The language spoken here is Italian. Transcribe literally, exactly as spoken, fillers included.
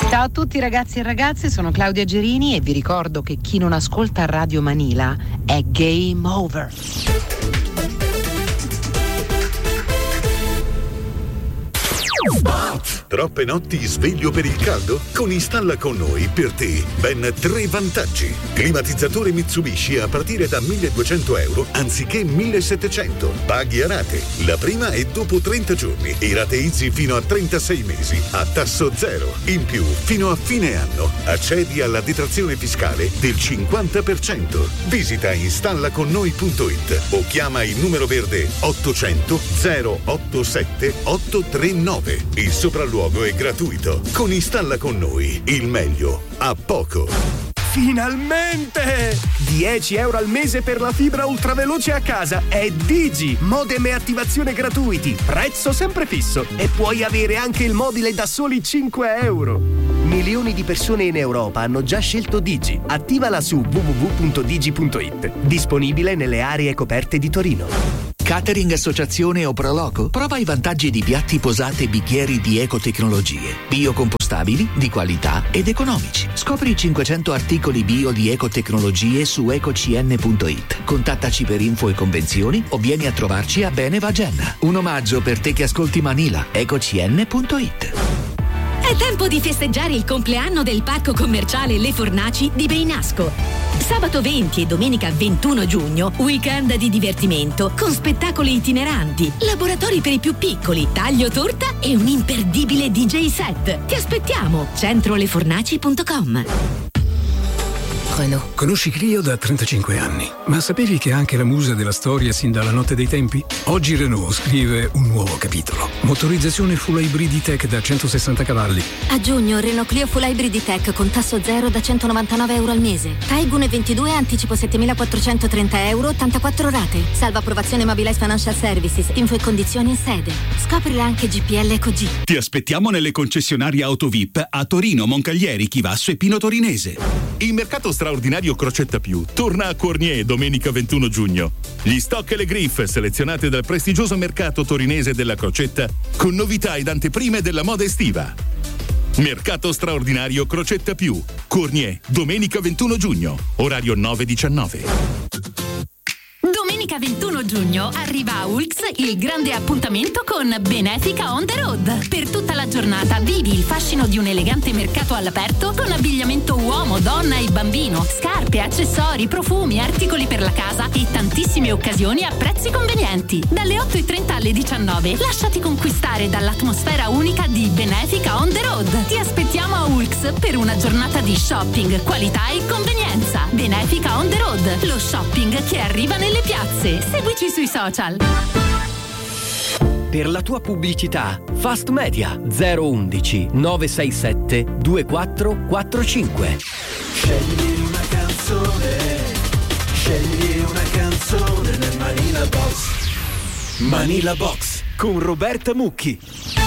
Ciao a tutti ragazzi e ragazze, sono Claudia Gerini e vi ricordo che chi non ascolta Radio Manila è game over. Troppe notti sveglio per il caldo? Con Installa con noi per te ben tre vantaggi. Climatizzatore Mitsubishi a partire da milleduecento euro anziché millesettecento. Paghi a rate. La prima è dopo trenta giorni e rateizzi fino a trentasei mesi a tasso zero. In più, fino a fine anno, accedi alla detrazione fiscale del cinquanta per cento. Visita installaconnoi punto it o chiama il numero verde ottocento zero otto sette otto tre nove. Il sopralluogo è gratuito. Con Installa con noi, il meglio a poco. Finalmente! dieci euro al mese per la fibra ultraveloce a casa. È Digi. Modem e attivazione gratuiti. Prezzo sempre fisso. E puoi avere anche il mobile da soli cinque euro. Milioni di persone in Europa hanno già scelto Digi. Attivala su w w w punto digi punto it. Disponibile nelle aree coperte di Torino. Catering Associazione o Proloco? Prova i vantaggi di piatti, posate e bicchieri di ecotecnologie, biocompostabili, di qualità ed economici. Scopri i cinquecento articoli bio di ecotecnologie su ecocn punto it. Contattaci per info e convenzioni o vieni a trovarci a Bene Vagenna. Un omaggio per te che ascolti Manila. ecocn punto it. È tempo di festeggiare il compleanno del parco commerciale Le Fornaci di Beinasco. Sabato venti e domenica ventuno giugno, weekend di divertimento con spettacoli itineranti, laboratori per i più piccoli, taglio torta e un imperdibile D J set. Ti aspettiamo! centro le fornaci punto com. Renault. Conosci Clio da trentacinque anni, ma sapevi che è anche la musa della storia sin dalla notte dei tempi? Oggi Renault scrive un nuovo capitolo. Motorizzazione full hybrid E-Tech da centosessanta cavalli. A giugno Renault Clio full hybrid E-Tech con tasso zero da centonovantanove euro al mese. Taigun E ventidue anticipo settemilaquattrocentotrenta euro, ottantaquattro rate. Salva approvazione Mobilize Financial Services. Info e condizioni in sede. Scoprila anche G P L EcoG. Ti aspettiamo nelle concessionarie Auto V I P a Torino, Moncaglieri, Chivasso e Pino Torinese. Il mercato straordinario Crocetta Più torna a Cornier domenica ventuno giugno. Gli stock e le griffe selezionate dal prestigioso mercato torinese della Crocetta con novità ed anteprime della moda estiva. Mercato straordinario Crocetta Più, Cornier, domenica ventuno giugno, orario nove diciannove. Domenica ventuno giugno arriva a Ulx il grande appuntamento con Benefica on the Road. Per tutta la giornata vivi il fascino di un elegante mercato all'aperto con abbigliamento uomo, donna e bambino, scarpe, accessori, profumi, articoli per la casa e tantissime occasioni a prezzi convenienti. Dalle otto e trenta alle diciannove lasciati conquistare dall'atmosfera unica di Benefica on the Road. Ti aspettiamo a Ulx per una giornata di shopping, qualità e convenienza. Benefica on the Road, lo shopping che arriva nelle piazze. Seguici sui social. Per la tua pubblicità, Fast Media zero undici nove sei sette due quattro quattro cinque. Scegli una canzone, scegli una canzone nel Manila Box. Manila Box con Roberta Mucchi.